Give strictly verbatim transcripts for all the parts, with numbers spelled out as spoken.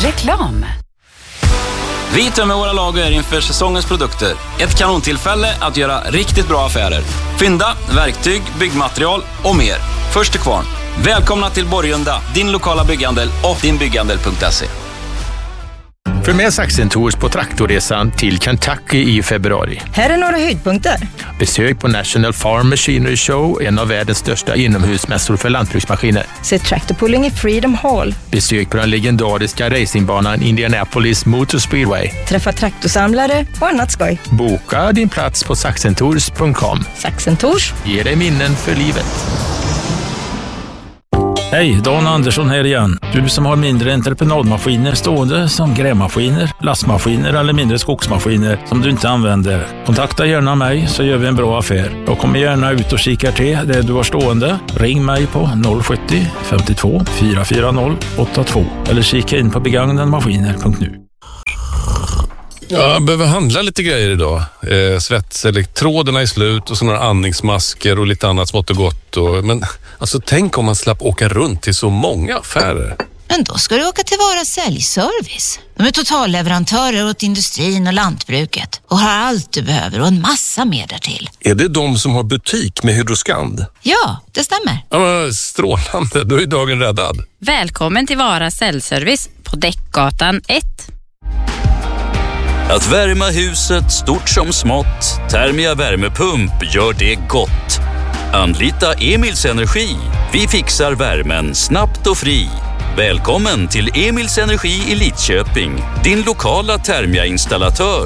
Reklam. Vi tömmer våra lager inför säsongens produkter. Ett kanontillfälle att göra riktigt bra affärer. Fynda, verktyg, byggmaterial och mer. Först till kvarn. Välkomna till Borgunda, din lokala bygghandel och din bygghandel punkt se. För med Saxen Tours på traktorresan till Kentucky i februari. Här är några höjdpunkter. Besök på National Farm Machinery Show, en av världens största inomhusmässor för lantbruksmaskiner. Se traktorpulling i Freedom Hall. Besök på den legendariska racingbanan Indianapolis Motor Speedway. Träffa traktorsamlare och annat skoj. Boka din plats på saxen tours punkt com. Saxen Tours Ge dig minnen för livet. Hej, Dan Andersson här igen. Du som har mindre entreprenadmaskiner stående som grävmaskiner, lastmaskiner eller mindre skogsmaskiner som du inte använder. Kontakta gärna mig så gör vi en bra affär. Jag kommer gärna ut och kikar till det du har stående. Ring mig på noll sjuttio femtiotvå fyra fyra noll åtta två eller kika in på begagnadmaskiner punkt nu. Ja, jag behöver handla lite grejer idag. Eh, svetselektroderna är slut och så några andningsmasker och lite annat smått och gott. Och, men alltså tänk om man slapp åka runt till så många affärer. Men då ska du åka till Vara Säljservice. De är totalleverantörer åt industrin och lantbruket och har allt du behöver och en massa mer därtill. Är det de som har butik med Hydroskand? Ja, det stämmer. Ja, men strålande. Då är dagen räddad. Välkommen till Vara Säljservice på Däckgatan ett. Att värma huset stort som smått, Thermia värmepump gör det gott. Anlita Emils Energi. Vi fixar värmen snabbt och fri. Välkommen till Emils Energi i Lidköping, din lokala Thermia-installatör.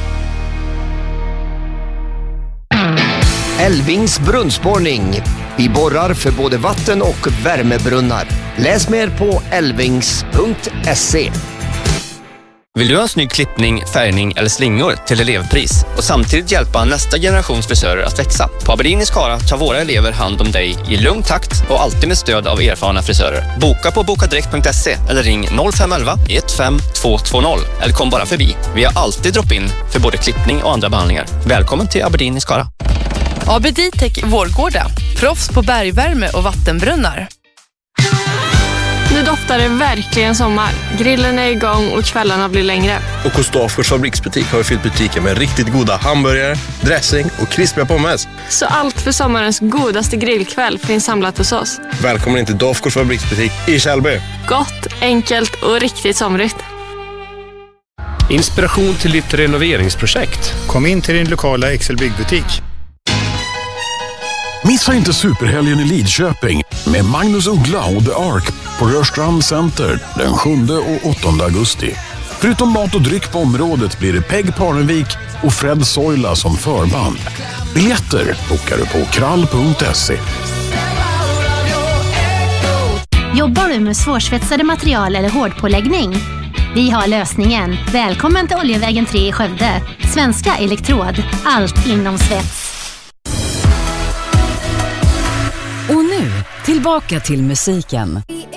Älvings brunnsborrning. Vi borrar för både vatten- och värmebrunnar. Läs mer på älvings punkt se. Vill du ha en snygg klippning, färgning eller slingor till elevpris och samtidigt hjälpa nästa generations frisörer att växa? På Aberdeen i Skara tar våra elever hand om dig i lugn takt och alltid med stöd av erfarna frisörer. Boka på bokadirekt punkt se eller ring noll fem ett ett ett fem två två noll eller kom bara förbi. Vi har alltid drop-in för både klippning och andra behandlingar. Välkommen till Aberdeen i Skara. Abeditech Vårgårda. Proffs på bergvärme och vattenbrunnar. Nu doftar det verkligen sommar. Grillen är igång och kvällarna blir längre. Och hos Dafgårds fabriksbutik har vi fyllt butiken med riktigt goda hamburgare, dressing och krispiga pommes. Så allt för sommarens godaste grillkväll finns samlat hos oss. Välkommen in till Dafgårds fabriksbutik i Kjellby. Gott, enkelt och riktigt somrigt. Inspiration till ditt renoveringsprojekt. Kom in till din lokala Excel-byggbutik. Missa inte superhelgen i Lidköping med Magnus Uggla och The Ark på Rörstrand Center den sjunde och åttonde augusti. Förutom mat och dryck på området blir det Peg Parnevik och Fred Soila som förband. Biljetter bokar du på krall punkt se. Jobbar du med svårsvetsade material eller hårdpåläggning? Vi har lösningen. Välkommen till Oljevägen tre i Skövde. Svenska Elektrod. Allt inom svets. Och nu, tillbaka till musiken.